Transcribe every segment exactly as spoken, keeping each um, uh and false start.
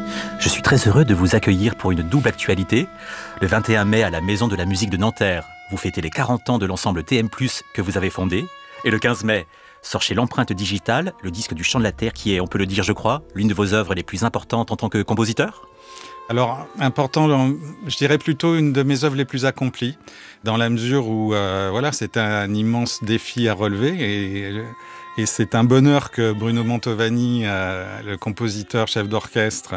Je suis très heureux de vous accueillir pour une double actualité. Le vingt et un mai, à la Maison de la musique de Nanterre, vous fêtez les quarante ans de l'ensemble T M plus, que vous avez fondé. Et le quinze mai, sort chez l'Empreinte Digitale, le disque du Chant de la Terre, qui est, on peut le dire je crois, l'une de vos œuvres les plus importantes en tant que compositeur. Alors, important, je dirais plutôt une de mes œuvres les plus accomplies, dans la mesure où euh, voilà, c'est un immense défi à relever et, et c'est un bonheur que Bruno Mantovani, euh, le compositeur, chef d'orchestre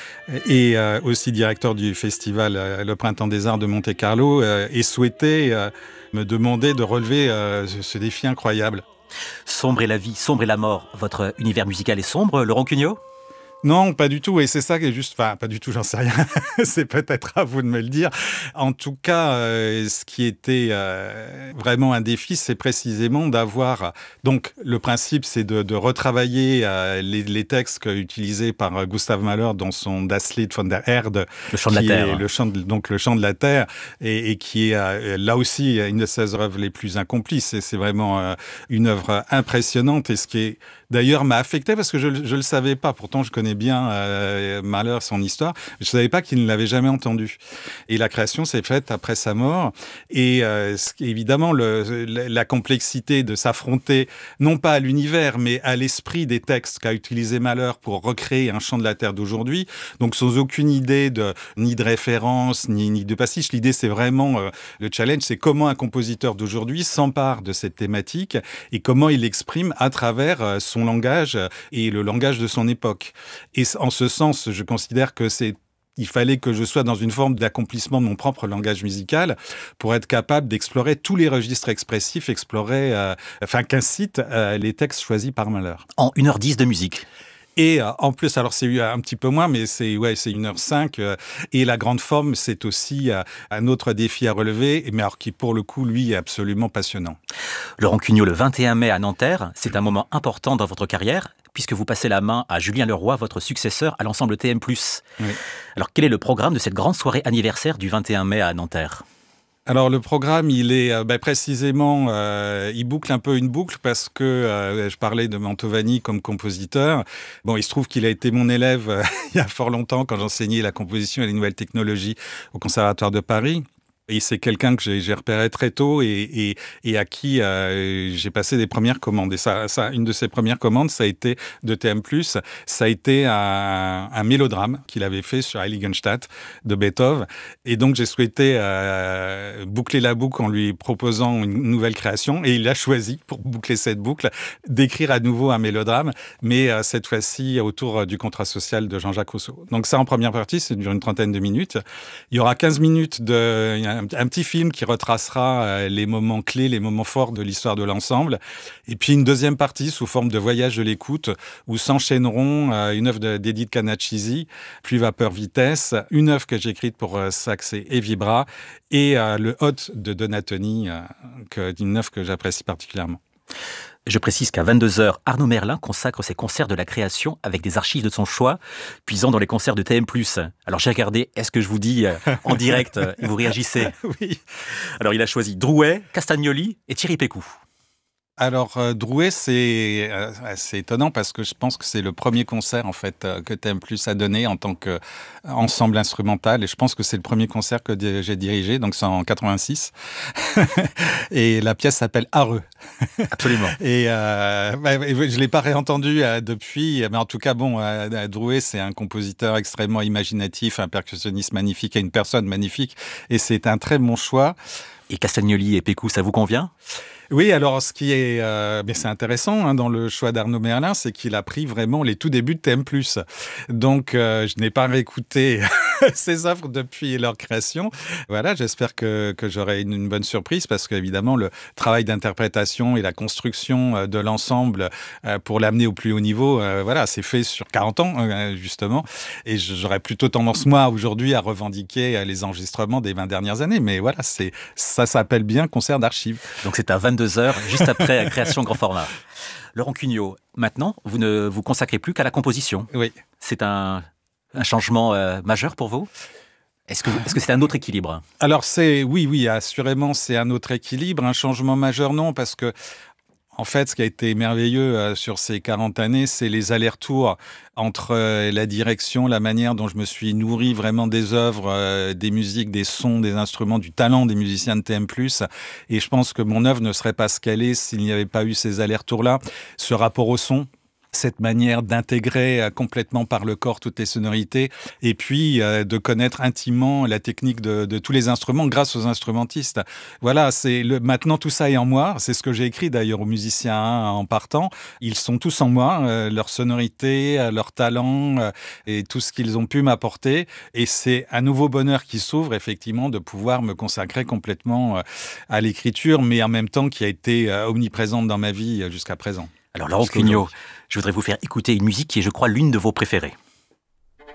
et euh, aussi directeur du festival euh, Le Printemps des Arts de Monte-Carlo, euh, ait souhaité euh, me demander de relever euh, ce, ce défi incroyable. Sombre est la vie, sombre est la mort. Votre univers musical est sombre, Laurent Cugnot ? Non, pas du tout. Et c'est ça qui est juste... Enfin, pas du tout, j'en sais rien. C'est peut-être à vous de me le dire. En tout cas, euh, ce qui était euh, vraiment un défi, c'est précisément d'avoir... Donc, le principe, c'est de, de retravailler euh, les, les textes utilisés par euh, Gustav Mahler dans son Das Lied von der Erde. Le chant de la terre. Le chant de, donc, le chant de la terre. Et, et qui est, euh, là aussi, une de ses œuvres les plus accomplies. C'est, c'est vraiment euh, une œuvre impressionnante. Et ce qui est... D'ailleurs, m'a affecté parce que je ne le savais pas. Pourtant, je connais bien euh, Mahler, son histoire. Je ne savais pas qu'il ne l'avait jamais entendu. Et la création s'est faite après sa mort. Et euh, évidemment, le, la complexité de s'affronter, non pas à l'univers, mais à l'esprit des textes qu'a utilisé Mahler pour recréer un chant de la terre d'aujourd'hui. Donc, sans aucune idée de, ni de référence, ni, ni de pastiche. L'idée, c'est vraiment, euh, le challenge, c'est comment un compositeur d'aujourd'hui s'empare de cette thématique et comment il l'exprime à travers euh, son langage et le langage de son époque. Et en ce sens, je considère que c'est il fallait que je sois dans une forme d'accomplissement de mon propre langage musical pour être capable d'explorer tous les registres expressifs, explorer, euh, enfin, qu'incitent euh, les textes choisis par Mahler. En une heure dix de musique. Et euh, en plus, alors c'est un petit peu moins, mais c'est ouais, c'est une heure cinq. Euh, et la grande forme, c'est aussi euh, un autre défi à relever, mais alors qui, pour le coup, lui, est absolument passionnant. Laurent Cugnot, le vingt et un mai à Nanterre, c'est un moment important dans votre carrière, puisque vous passez la main à Julien Leroy, votre successeur à l'ensemble T M plus. Oui. Alors, quel est le programme de cette grande soirée anniversaire du vingt et un mai à Nanterre ? Alors le programme, il est euh, bah, précisément, euh, il boucle un peu une boucle parce que euh, je parlais de Mantovani comme compositeur. Bon, il se trouve qu'il a été mon élève euh, il y a fort longtemps quand j'enseignais la composition et les nouvelles technologies au Conservatoire de Paris. Et c'est quelqu'un que j'ai, j'ai repéré très tôt et, et, et à qui euh, j'ai passé des premières commandes. Et ça, ça, une de ses premières commandes, ça a été de T M plus, ça a été un, un mélodrame qu'il avait fait sur Heiligenstadt de Beethoven. Et donc, j'ai souhaité euh, boucler la boucle en lui proposant une nouvelle création. Et il a choisi, pour boucler cette boucle, d'écrire à nouveau un mélodrame, mais euh, cette fois-ci autour du contrat social de Jean-Jacques Rousseau. Donc ça, en première partie, ça dure une trentaine de minutes. Il y aura quinze minutes de... un petit film qui retracera les moments clés, les moments forts de l'histoire de l'ensemble. Et puis une deuxième partie sous forme de voyage de l'écoute où s'enchaîneront une œuvre d'Edith Canachisi, Pluie, vapeur, vitesse, une œuvre que j'ai écrite pour sax et vibra et le Hôte de Donatoni, une œuvre que j'apprécie particulièrement. Je précise qu'à vingt-deux heures, Arnaud Merlin consacre ses concerts de la création avec des archives de son choix, puisant dans les concerts de T M plus. Alors j'ai regardé, est-ce que je vous dis euh, en direct, euh, et vous réagissez ? Oui. Alors il a choisi Drouet, Castagnoli et Thierry Pécou. Alors, euh, Drouet, c'est, euh, c'est étonnant parce que je pense que c'est le premier concert en fait euh, que T M plus a donné en tant qu'ensemble instrumental. Et je pense que c'est le premier concert que di- j'ai dirigé, donc c'est en quatre-vingt-six. Et la pièce s'appelle Areux. Absolument. Et euh, bah, je ne l'ai pas réentendu euh, depuis, mais en tout cas, bon, euh, Drouet, c'est un compositeur extrêmement imaginatif, un percussionniste magnifique et une personne magnifique. Et c'est un très bon choix. Et Castagnoli et Pécou, ça vous convient ? Oui, alors ce qui est, euh, mais c'est intéressant hein, dans le choix d'Arnaud Merlin, c'est qu'il a pris vraiment les tout débuts de T M plus. Donc, euh, je n'ai pas réécouté ses œuvres depuis leur création. Voilà, j'espère que, que j'aurai une, une bonne surprise parce qu'évidemment, le travail d'interprétation et la construction de l'ensemble euh, pour l'amener au plus haut niveau, euh, voilà, c'est fait sur quarante ans, euh, justement. Et j'aurais plutôt tendance, moi, aujourd'hui, à revendiquer les enregistrements des vingt dernières années. Mais voilà, c'est, ça s'appelle bien concert d'archives. Donc, c'est à vingt-deux heures, juste après la création grand format. Laurent Cugnot, maintenant, vous ne vous consacrez plus qu'à la composition. Oui. C'est un, un changement euh, majeur pour vous ? Est-ce que, est-ce que c'est un autre équilibre ? Alors, c'est, oui, oui, assurément, c'est un autre équilibre. Un changement majeur, non, parce que En fait, ce qui a été merveilleux euh, sur ces quarante années, c'est les allers-retours entre euh, la direction, la manière dont je me suis nourri vraiment des œuvres, euh, des musiques, des sons, des instruments, du talent des musiciens de T M plus. Et je pense que mon œuvre ne serait pas ce qu'elle est s'il n'y avait pas eu ces allers-retours-là. Ce rapport au son, cette manière d'intégrer euh, complètement par le corps toutes les sonorités et puis euh, de connaître intimement la technique de, de tous les instruments grâce aux instrumentistes. Voilà, c'est le, maintenant tout ça est en moi. C'est ce que j'ai écrit d'ailleurs aux musiciens hein, en partant. Ils sont tous en moi, euh, leur sonorité, euh, leur talent euh, et tout ce qu'ils ont pu m'apporter. Et c'est un nouveau bonheur qui s'ouvre effectivement de pouvoir me consacrer complètement euh, à l'écriture, mais en même temps qui a été euh, omniprésente dans ma vie euh, jusqu'à présent. Alors Laurent Cugnot, je voudrais vous faire écouter une musique qui est, je crois, l'une de vos préférées.